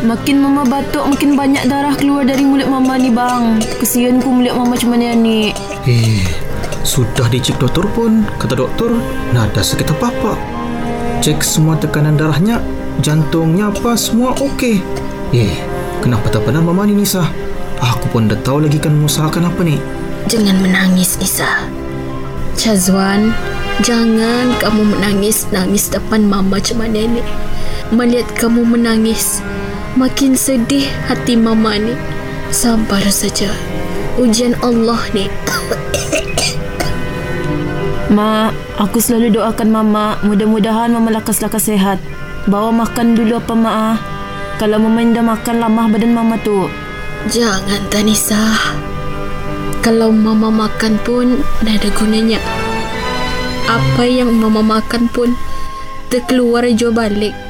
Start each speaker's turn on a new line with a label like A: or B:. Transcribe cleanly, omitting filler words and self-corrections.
A: Makin mama batuk, makin banyak darah keluar dari mulut mama ni bang. Kesian ku melihat mama macam mana ni.
B: Sudah dicek doktor pun. Kata doktor, nada sakit apa-apa. Cek semua tekanan darahnya, jantungnya apa, semua okey. Kenapa tak benar mama ni, Nisa? Aku pun dah tahu lagi kan mengusahakan apa ni.
C: Jangan menangis, Nisa. Syazwan, jangan kamu menangis-nangis depan mama macam mana ni. Melihat kamu menangis, makin sedih hati mama ni. Sabar saja. Ujian Allah ni.
A: Mak, aku selalu doakan mama, mudah-mudahan mama lakas-lakas sehat. Bawa makan dulu apa mak? Kalau mama dah makan, lamah badan mama tu.
C: Jangan, Tanisa. Kalau mama makan pun dah ada gunanya. Apa yang mama makan pun terkeluar jauh balik.